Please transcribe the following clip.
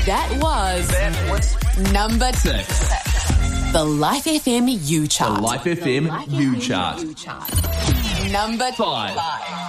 That was number 6. The Life FM U Chart. The Life FM U Chart. Number 5.